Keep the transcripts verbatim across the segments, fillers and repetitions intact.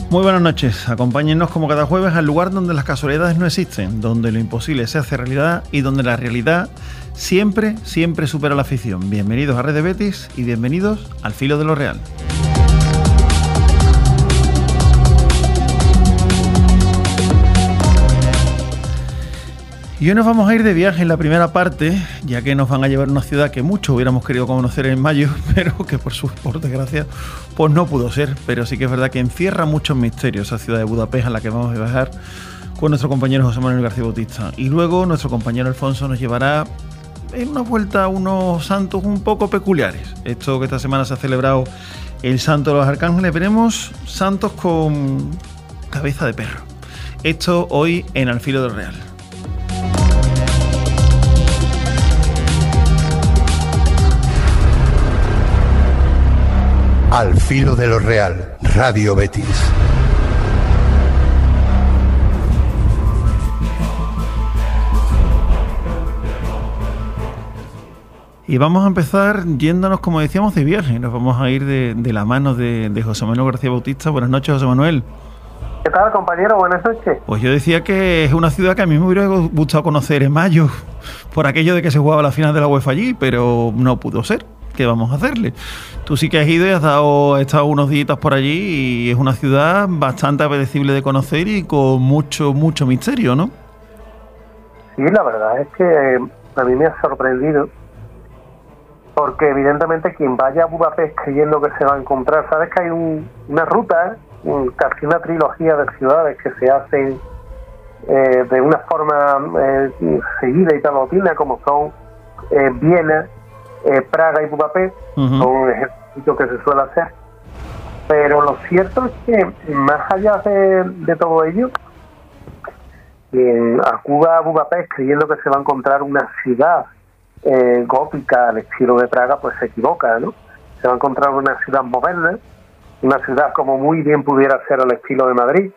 Muy buenas noches, acompáñennos como cada jueves al lugar donde las casualidades no existen, donde lo imposible se hace realidad y donde la realidad siempre, siempre supera la ficción. Bienvenidos a Red de Betis y bienvenidos al Filo de lo Real. Y hoy nos vamos a ir de viaje en la primera parte, ya que nos van a llevar a una ciudad que muchos hubiéramos querido conocer en mayo, pero que por su por desgracia pues no pudo ser. Pero sí que es verdad que encierra muchos misterios esa ciudad de Budapest a la que vamos a viajar con nuestro compañero José Manuel García Bautista. Y luego nuestro compañero Alfonso nos llevará en una vuelta a unos santos un poco peculiares. Esto que esta semana se ha celebrado el Santo de los Arcángeles, veremos santos con cabeza de perro. Esto hoy en Al Filo del Real. Al Filo de lo Real, Radio Betis. Y vamos a empezar yéndonos, como decíamos, de viaje. Nos vamos a ir de, de la mano de, de José Manuel García Bautista. Buenas noches, José Manuel. ¿Qué tal, compañero? Buenas noches. Pues yo decía que es una ciudad que a mí me hubiera gustado conocer en mayo, por aquello de que se jugaba la final de la UEFA allí, pero no pudo ser. ¿Qué vamos a hacerle? Tú sí que has ido y has dado, has estado unos días por allí y es una ciudad bastante apetecible de conocer y con mucho, mucho misterio, ¿no? Sí, la verdad es que a mí me ha sorprendido porque evidentemente quien vaya a Budapest creyendo que se va a encontrar, sabes que hay un, una ruta, un, casi una trilogía de ciudades que se hacen eh, de una forma eh, seguida y paulatina, como son eh, Viena, Eh, Praga y Budapest, uh-huh. Son un ejercicio que se suele hacer, pero lo cierto es que más allá de, de todo ello, quien acuda a Budapest creyendo que se va a encontrar una ciudad eh, gótica al estilo de Praga, pues se equivoca, ¿no? Se va a encontrar una ciudad moderna, una ciudad como muy bien pudiera ser al estilo de Madrid,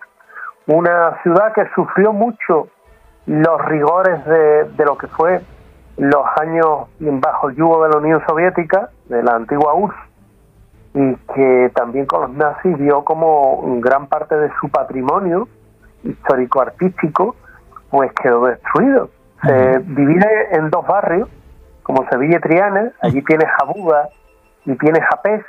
una ciudad que sufrió mucho los rigores de, de lo que fue los años bajo el yugo de la Unión Soviética, de la antigua U R S S, y que también con los nazis vio como gran parte de su patrimonio histórico-artístico pues quedó destruido. Se uh-huh. divide en dos barrios, como Sevilla y Triana. Allí tienes a Buda y tienes a Pest,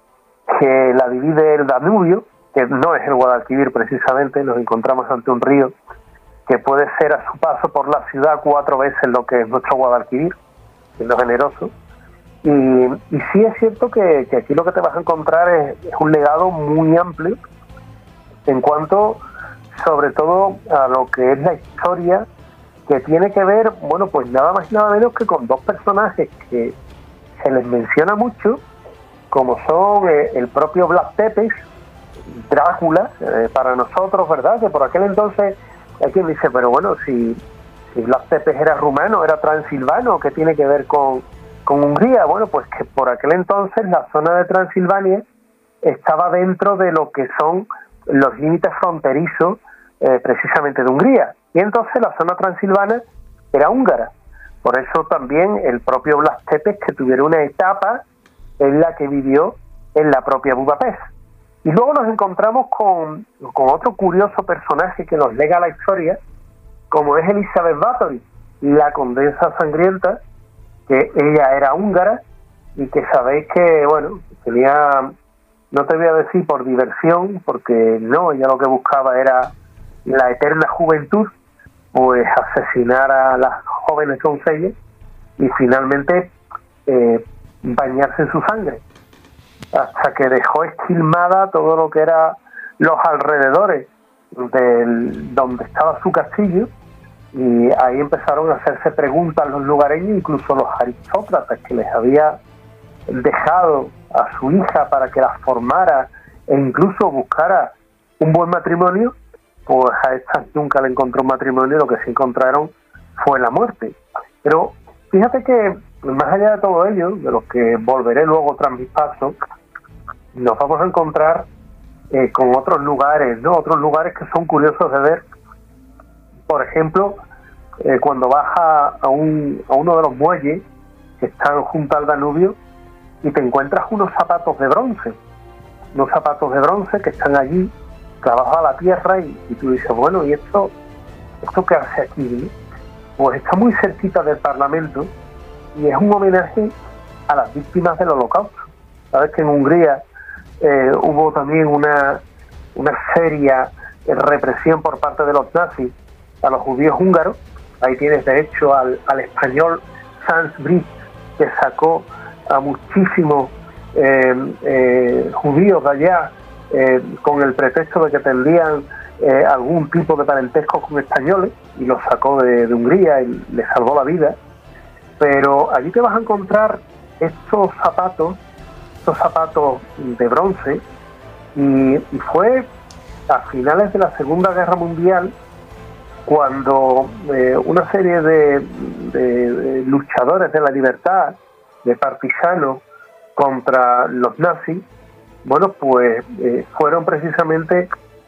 que la divide el Danubio, que no es el Guadalquivir precisamente. Nos encontramos ante un río que puede ser a su paso por la ciudad cuatro veces lo que es nuestro Guadalquivir, siendo generoso. Y, y sí es cierto que, que aquí lo que te vas a encontrar es, es un legado muy amplio en cuanto, sobre todo, a lo que es la historia que tiene que ver, bueno, pues nada más y nada menos que con dos personajes que se les menciona mucho, como son eh, el propio Vlad Tepes, Drácula, eh, para nosotros, ¿verdad? Que por aquel entonces hay quien dice, pero bueno, si, si Vlad Tepes era rumano, era transilvano, ¿qué tiene que ver con, con Hungría? Bueno, pues que por aquel entonces la zona de Transilvania estaba dentro de lo que son los límites fronterizos eh, precisamente de Hungría. Y entonces la zona transilvana era húngara. Por eso también el propio Vlad Tepes que tuviera una etapa en la que vivió en la propia Budapest. Y luego nos encontramos con, con otro curioso personaje que nos lega la historia, como es Elizabeth Bathory, la condesa sangrienta, que ella era húngara y que sabéis que, bueno, tenía, no te voy a decir por diversión, porque no, ella lo que buscaba era la eterna juventud, pues asesinar a las jóvenes doncellas y finalmente eh, bañarse en su sangre, hasta que dejó esquilmada todo lo que era los alrededores del donde estaba su castillo, y ahí empezaron a hacerse preguntas los lugareños, incluso los aristócratas que les había dejado a su hija para que la formara e incluso buscara un buen matrimonio, pues a estas nunca le encontró un matrimonio, lo que se encontraron fue la muerte. Pero fíjate que más allá de todo ello, de lo que volveré luego tras mis pasos, nos vamos a encontrar eh, con otros lugares, ¿no? Otros lugares que son curiosos de ver. Por ejemplo, eh, cuando vas a, a, un, a uno de los muelles que están junto al Danubio y te encuentras unos zapatos de bronce, unos zapatos de bronce que están allí abajo a la tierra y, y tú dices, bueno, ¿y esto, esto qué hace aquí, ¿no? Pues está muy cerquita del Parlamento y es un homenaje a las víctimas del Holocausto. Sabes que en Hungría eh, hubo también una, una seria represión por parte de los nazis a los judíos húngaros. Ahí tienes de hecho al, al español Hans Bricht, que sacó a muchísimos eh, eh, judíos de allá eh, con el pretexto de que tendrían eh, algún tipo de parentesco con españoles, y los sacó de, de Hungría y les salvó la vida. Pero allí te vas a encontrar estos zapatos, estos zapatos de bronce, y, y fue a finales de la Segunda Guerra Mundial cuando eh, una serie de, de, de luchadores de la libertad, de partisanos contra los nazis, bueno, pues eh, fueron precisamente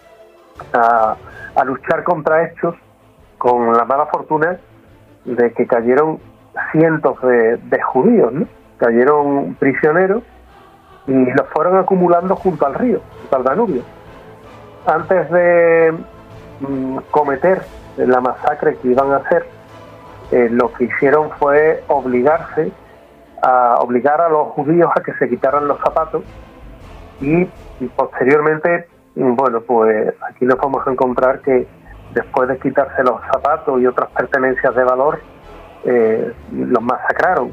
a, a luchar contra estos, con la mala fortuna de que cayeron cientos de, de judíos, ¿no? Cayeron prisioneros y los fueron acumulando junto al río, junto al Danubio. Antes de mm, cometer la masacre que iban a hacer, eh, lo que hicieron fue obligarse a obligar a los judíos a que se quitaran los zapatos y, y posteriormente, bueno, pues aquí nos vamos a encontrar que después de quitarse los zapatos y otras pertenencias de valor, eh, los masacraron.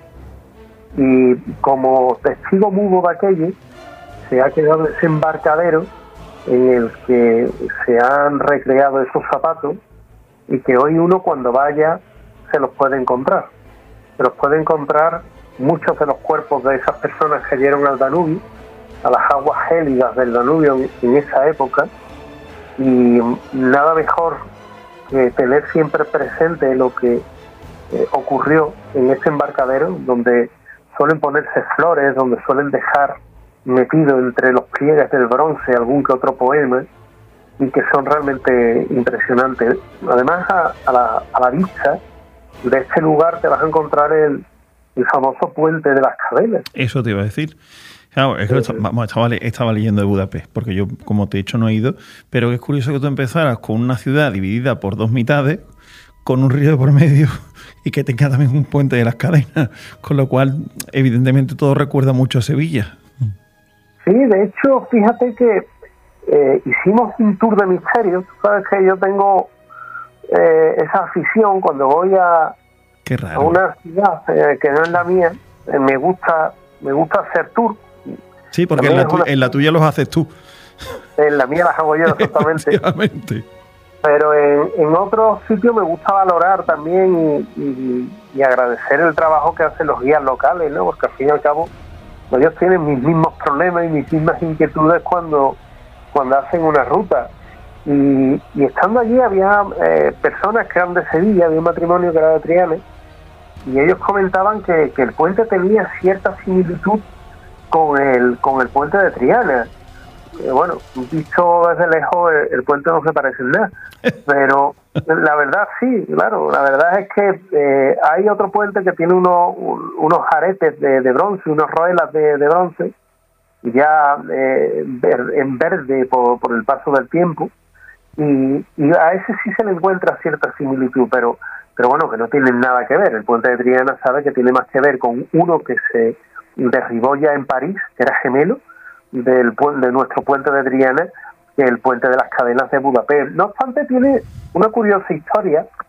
Y como testigo mudo de aquello, se ha quedado ese embarcadero en el que se han recreado esos zapatos y que hoy uno cuando vaya se los puede encontrar. Se los puede encontrar muchos de los cuerpos de esas personas que cayeron al Danubio, a las aguas gélidas del Danubio en, en esa época, y nada mejor que tener siempre presente lo que eh, ocurrió en ese embarcadero, donde suelen ponerse flores, donde suelen dejar metido entre los pliegues del bronce algún que otro poema, y que son realmente impresionantes. Además, a, a, la, a la vista de este lugar te vas a encontrar el, el famoso puente de las Cadenas. Eso te iba a decir. Claro, es que Sí. vamos, estaba, estaba leyendo de Budapest, porque yo, como te he dicho, no he ido, pero es curioso que tú empezaras con una ciudad dividida por dos mitades, con un río por medio, y que tenga también un puente de las Cadenas, con lo cual, evidentemente, todo recuerda mucho a Sevilla. Sí, de hecho, fíjate que eh, hicimos un tour de misterios. Tú sabes que yo tengo eh, esa afición cuando voy a, Qué a raro. una ciudad eh, que no es la mía, eh, me gusta me gusta hacer tour. Sí, porque en la, También es tu- una- en la tuya los haces tú. En la mía las hago yo exactamente. Efectivamente. Pero en, en otros sitios me gusta valorar también y, y, y agradecer el trabajo que hacen los guías locales, ¿no? Porque al fin y al cabo ellos tienen mis mismos problemas y mis mismas inquietudes cuando, cuando hacen una ruta. Y, y estando allí había eh, personas que eran de Sevilla, había un matrimonio que era de Triana, y ellos comentaban que, que el puente tenía cierta similitud con el, con el puente de Triana. Eh, bueno, visto desde lejos el, el puente no se parece en nada, pero la verdad sí, claro, la verdad es que eh, hay otro puente que tiene unos, un- unos aretes de, de bronce, unos roelas de, de bronce, ya eh, ver- en verde por, por el paso del tiempo, y, y a ese sí se le encuentra cierta similitud, pero pero bueno, que no tienen nada que ver. El puente de Triana sabe que tiene más que ver con uno que se derribó ya en París, que era gemelo del pu- de nuestro puente de Triana, que el puente de las Cadenas de Budapest. No obstante, tiene una curiosa historia,